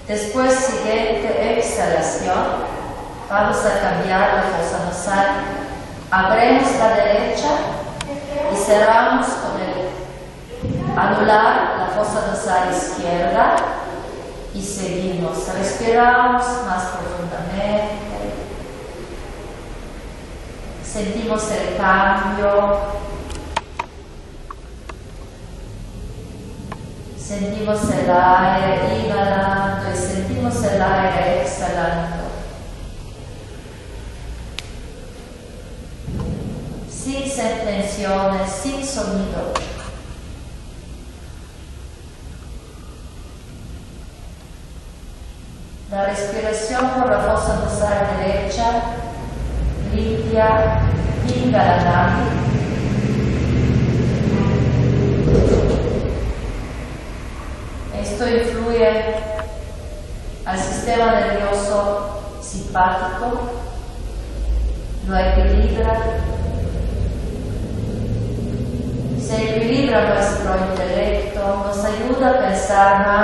Después, siguiente exhalación, vamos a cambiar la fosa nasal. Abrimos la derecha y cerramos con el anular la fosa nasal izquierda y seguimos. Respiramos más profundamente. Sentimos el cambio. Sentimos el aire inhalando y sentimos el aire exhalando. Sin tensiones, sin sonido. La respiración por la fosa nasal derecha limpia, pinga la nariz. Esto influye al sistema nervioso simpático, lo equilibra, se equilibra nuestro intelecto, nos ayuda a pensar más